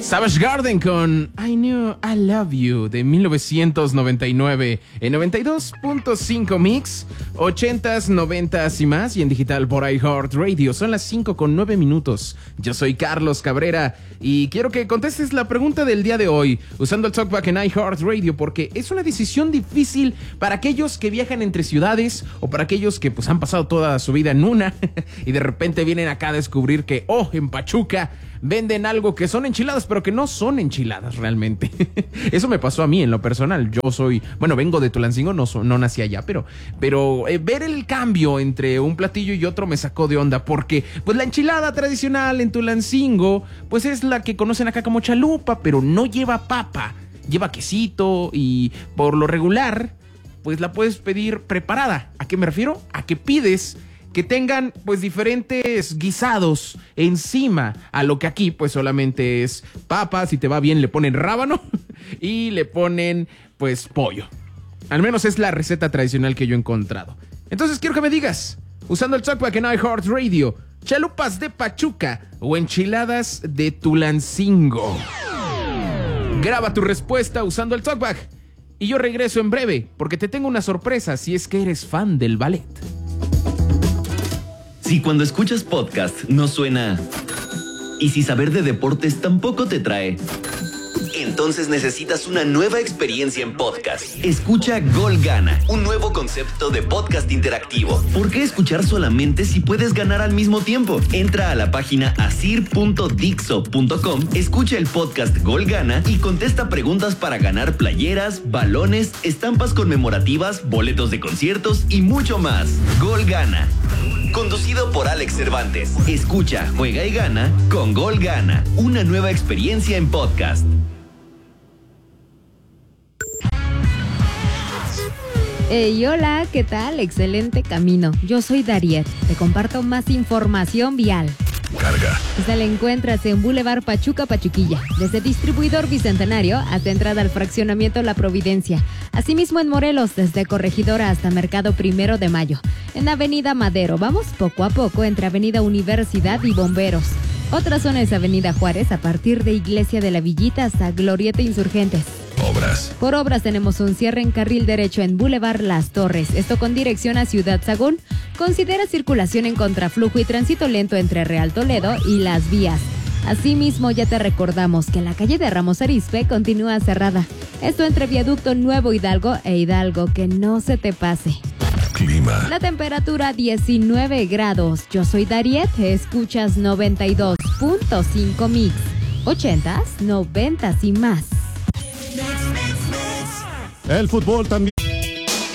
Savage Garden con I Knew I Love You de 1999 en 92.5 Mix, 80s, 90s y más, y en digital por iHeartRadio. Son las 5:09. Yo soy Carlos Cabrera y quiero que contestes la pregunta del día de hoy usando el TalkBack en iHeartRadio, porque es una decisión difícil para aquellos que viajan entre ciudades o para aquellos que pues han pasado toda su vida en una y de repente vienen acá a descubrir que en Pachuca venden algo que son enchiladas, pero que no son enchiladas realmente. Eso me pasó a mí en lo personal. Yo vengo de Tulancingo, no nací allá, pero ver el cambio entre un platillo y otro me sacó de onda, porque pues la enchilada tradicional en Tulancingo pues es la que conocen acá como chalupa, pero no lleva papa, lleva quesito y por lo regular pues la puedes pedir preparada. ¿A qué me refiero? A que pides que tengan pues diferentes guisados encima, a lo que aquí pues solamente es papa, si te va bien le ponen rábano y le ponen pues pollo. Al menos es la receta tradicional que yo he encontrado. Entonces quiero que me digas, usando el TalkBack en iHeartRadio, chalupas de Pachuca o enchiladas de Tulancingo. Graba tu respuesta usando el TalkBack y yo regreso en breve porque te tengo una sorpresa si es que eres fan del ballet. Si cuando escuchas podcast no suena y si saber de deportes tampoco te trae, entonces necesitas una nueva experiencia en podcast. Escucha Gol Gana, un nuevo concepto de podcast interactivo. ¿Por qué escuchar solamente si puedes ganar al mismo tiempo? Entra a la página asir.dixo.com, escucha el podcast Gol Gana y contesta preguntas para ganar playeras, balones, estampas conmemorativas, boletos de conciertos y mucho más. Gol Gana. Conducido por Alex Cervantes. Escucha, juega y gana con Gol Gana. Una nueva experiencia en podcast. Hey, hola, ¿qué tal? Excelente camino. Yo soy Dariet. Te comparto más información vial. Carga. Esta la encuentras en Boulevard Pachuca, Pachuquilla, desde Distribuidor Bicentenario hasta entrada al fraccionamiento La Providencia. Asimismo en Morelos, desde Corregidora hasta Mercado 1 de Mayo. En Avenida Madero, vamos poco a poco entre Avenida Universidad y Bomberos. Otra zona es Avenida Juárez, a partir de Iglesia de la Villita hasta Glorieta Insurgentes. Obras. Por obras tenemos un cierre en carril derecho en Boulevard Las Torres, esto con dirección a Ciudad Sagún. Considera circulación en contraflujo y tránsito lento entre Real Toledo y Las Vías. Asimismo, ya te recordamos que la calle de Ramos Arizpe continúa cerrada. Esto entre Viaducto Nuevo Hidalgo e Hidalgo, que no se te pase. Clima. La temperatura 19 grados. Yo soy Dariet, escuchas 92.5 Mix. 80s, 90s y más. El fútbol también